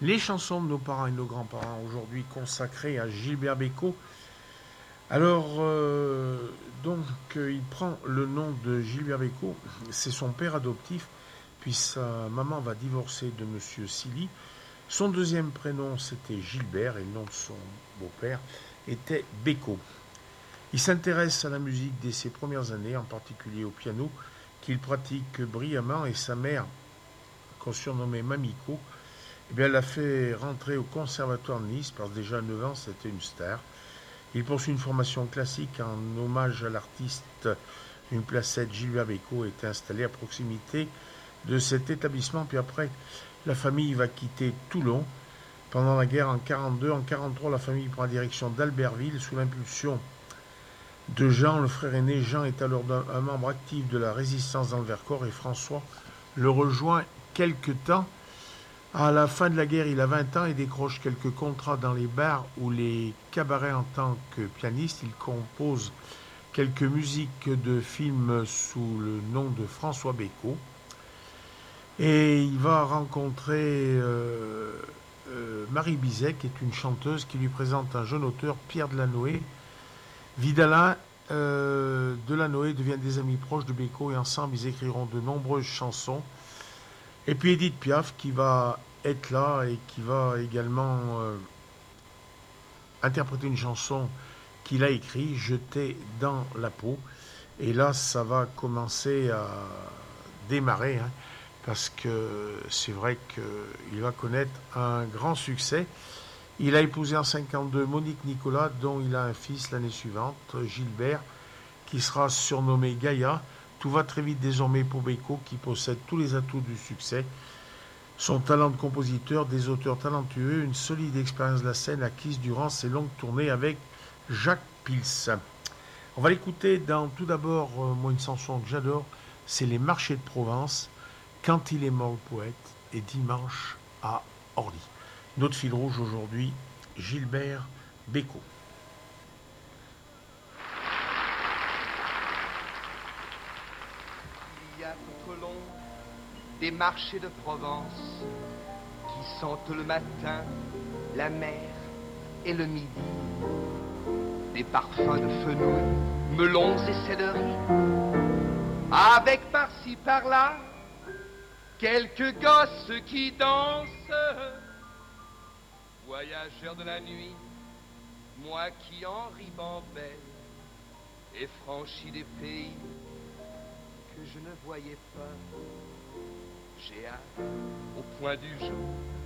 Les chansons de nos parents et de nos grands-parents, aujourd'hui consacrées à Gilbert Bécaud. Alors, il prend le nom de Gilbert Bécaud, c'est son père adoptif, puis sa maman va divorcer de Monsieur Silly. Son deuxième prénom, c'était Gilbert, et le nom de son beau-père était Bécaud. Il s'intéresse à la musique dès ses premières années, en particulier au piano, qu'il pratique brillamment, et sa mère, qu'on surnommait Mamiko, eh bien, elle l'a fait rentrer au conservatoire de Nice, parce que déjà à 9 ans, c'était une star. Il poursuit une formation classique en hommage à l'artiste. Une placette Gilbert Bécaud est installée à proximité de cet établissement. Puis après, la famille va quitter Toulon. Pendant la guerre en 1942, en 1943, la famille prend la direction d'Albertville sous l'impulsion de Jean, le frère aîné. Jean est alors un membre actif de la résistance dans le Vercors et François le rejoint quelque temps. À la fin de la guerre, il a 20 ans et décroche quelques contrats dans les bars ou les cabarets en tant que pianiste. Il compose quelques musiques de films sous le nom de François Bécaud. Et il va rencontrer Marie Bizet, qui est une chanteuse, qui lui présente un jeune auteur, Pierre Delanoë. Vidalin Delanoë deviennent des amis proches de Bécaud et ensemble ils écriront de nombreuses chansons. Et puis Edith Piaf qui va être là et qui va également interpréter une chanson qu'il a écrite, Jeté dans la peau. Et là, ça va commencer à démarrer, hein, parce que c'est vrai qu'il va connaître un grand succès. Il a épousé en 1952 Monique Nicolas, dont il a un fils l'année suivante, Gilbert, qui sera surnommé Gaïa. Tout va très vite désormais pour Bécaud, qui possède tous les atouts du succès. Son talent de compositeur, des auteurs talentueux, une solide expérience de la scène acquise durant ses longues tournées avec Jacques Pils. On va l'écouter dans tout d'abord, moi une chanson que j'adore, c'est Les Marchés de Provence, Quand il est mort le poète et Dimanche à Orly. Notre fil rouge aujourd'hui, Gilbert Bécaud. Il y a tout au long des marchés de Provence qui sentent le matin, la mer et le midi. Des parfums de fenouil, melons et céleri, avec par-ci par-là quelques gosses qui dansent. Voyageurs de la nuit, moi qui en ribambelle et franchis des pays que je ne voyais pas, j'ai hâte au point du jour